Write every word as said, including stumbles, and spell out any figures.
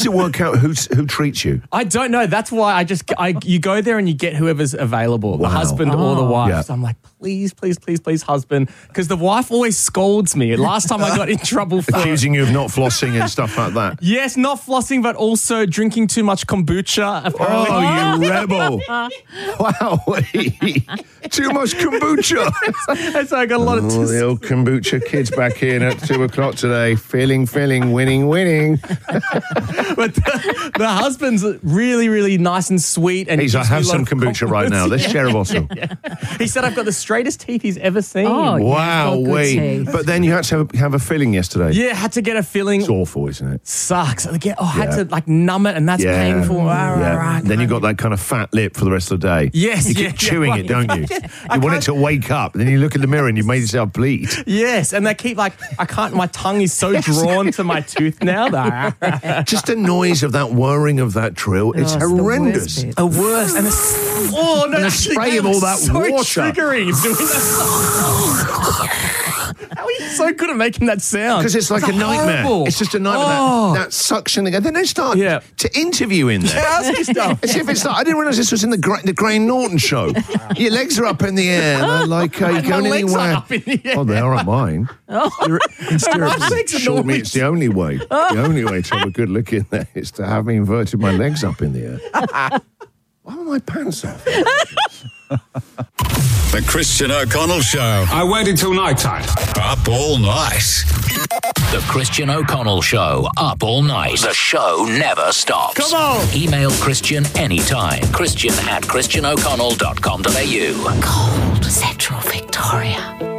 does it work out who who treats you? I don't know. That's why I just I you go there and you get whoever's available, Wow. the husband or the Oh. wife. Yeah. So I'm like, please, please, please, please, husband, because the wife always scolds me. Last time I got in trouble for Accusing you of not flossing and stuff like that. yes, not flossing, but also drinking too much kombucha. Apparently. Oh, you rebel. Wow. Too much kombucha. And so I got a lot of. Oh, the old kombucha kids back in at two o'clock today. Feeling, feeling, winning, winning. But the, the husband's really, really nice and sweet. And He's like, gives me have a lot some of kombucha right now. Let's share a bottle. He said I've got the straightest teeth he's ever seen. Oh, yeah. Wow, Got good wait. teeth. But then you had to have, have a filling yesterday. Yeah, had to get a filling. It's awful, isn't it? Sucks. I get, oh, I had Yeah. to like numb it, and that's Yeah. painful. Rah, rah, Yeah. rah, Then you can't- got that kind of fat lip for the rest of the day. Yes, You keep yeah, yeah, chewing right. it, don't you? I You want it can't- to wake up, and then you look in the mirror and you've made yourself bleed. Yes, and they keep like I can't. My tongue is so drawn to my tooth now that Just the noise of that whirring of that drill, it's Oh, it's the horrendous. worst bit. a worse. And the, oh no, And the actually, spray of all that so water. triggering. Doing that. How are you so good at making that sound? Because it's like a nightmare. horrible. It's just a nightmare. Oh. That, that suction again. Then they start Yeah. to interview in there. Ask me stuff. As if it's like, I didn't realise this was in the, Gra- the Graham Norton show. Your legs are up in the air. And they're like, uh, you My going legs are anywhere? up in the air. Oh, they are at mine. In stirrups. My legs are Short me, always- it's the only way. The only way to have a good look in there is to have me inverted my legs up in the air. Why are my pants off? The Christian O'Connell Show. I waited till night time. Up all night. The Christian O'Connell Show, up all night. The show never stops. Come on. Email Christian anytime. Christian at christian o'connell dot com dot a u. Cold Central Victoria.